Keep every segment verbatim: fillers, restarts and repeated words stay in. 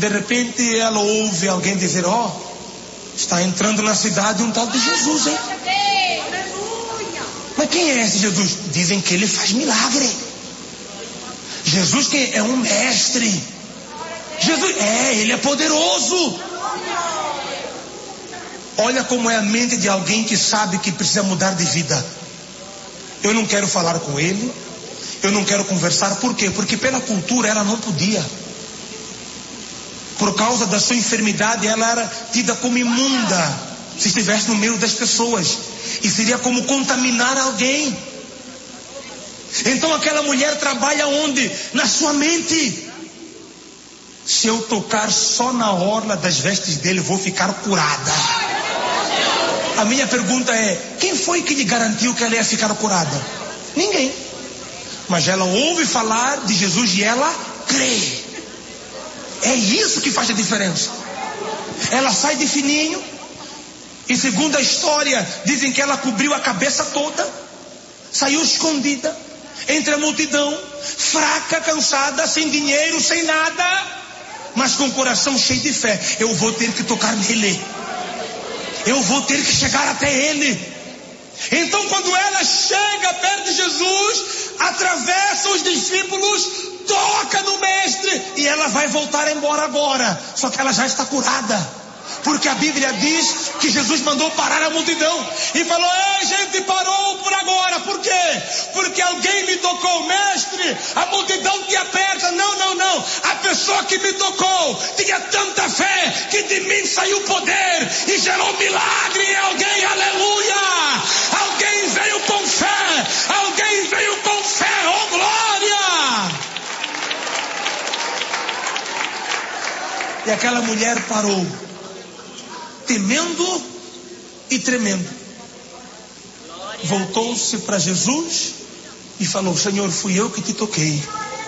De repente ela ouve alguém dizer: ó, oh, está entrando na cidade um tal de Jesus, hein? Mas quem é esse Jesus? Dizem que ele faz milagre. Jesus que é um mestre. Jesus, é, ele é poderoso. Olha como é a mente de alguém que sabe que precisa mudar de vida. Eu não quero falar com ele, eu não quero conversar. Por quê? Porque pela cultura ela não podia. Por causa da sua enfermidade ela era tida como imunda se estivesse no meio das pessoas, e seria como contaminar alguém. Então aquela mulher trabalha onde? Na sua mente. Se eu tocar só na orla das vestes dele, vou ficar curada. A minha pergunta é: quem foi que lhe garantiu que ela ia ficar curada? Ninguém. Mas ela ouve falar de Jesus e ela crê. É isso que faz a diferença. Ela sai de fininho, e segundo a história, dizem que ela cobriu a cabeça toda, saiu escondida entre a multidão, fraca, cansada, sem dinheiro, sem nada, mas com o coração cheio de fé. Eu vou ter que tocar nele, eu vou ter que chegar até ele. Então quando ela chega perto de Jesus, atravessa os discípulos, toca no mestre, e ela vai voltar embora agora. Só que ela já está curada, porque a Bíblia diz que Jesus mandou parar a multidão e falou: ei, gente, parou por agora. Por quê? Porque alguém me tocou. Mestre, a multidão te aperta. Não, não, não. A pessoa que me tocou tinha tanta fé que de mim saiu poder e gerou milagre em alguém. Aleluia! Alguém veio com fé. Alguém veio com fé. Oh, glória! E aquela mulher parou, temendo e tremendo. Voltou-se para Jesus e falou: Senhor, fui eu que te toquei.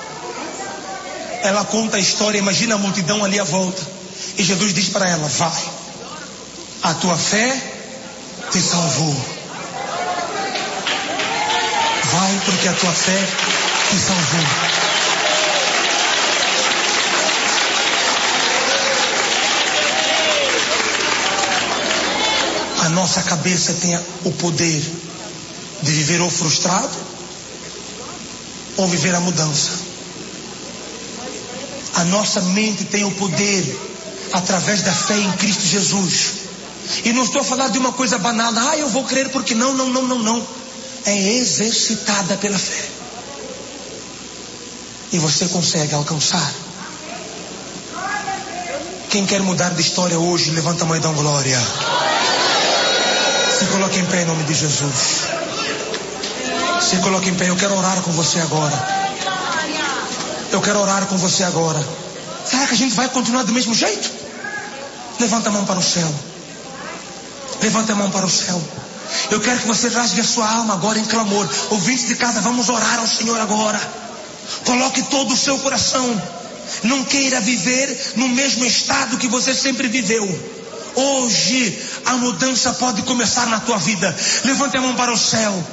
Ela conta a história, imagina a multidão ali à volta, e Jesus diz para ela: vai, a tua fé te salvou. Vai, porque a tua fé te salvou. A nossa cabeça tem o poder de viver ou frustrado ou viver a mudança. A nossa mente tem o poder através da fé em Cristo Jesus. E não estou a falar de uma coisa banal: ah, eu vou crer porque não, não, não, não, não. É exercitada pela fé. E você consegue alcançar. Quem quer mudar de história hoje, levanta a mão e dá uma glória. Se coloque em pé em nome de Jesus. Se coloque em pé. Eu quero orar com você agora. Eu quero orar com você agora. Será que a gente vai continuar do mesmo jeito? Levanta a mão para o céu. Levanta a mão para o céu. Eu quero que você rasgue a sua alma agora em clamor. Ouvintes de casa, vamos orar ao Senhor agora. Coloque todo o seu coração. Não queira viver no mesmo estado que você sempre viveu. Hoje a mudança pode começar na tua vida. Levante a mão para o céu.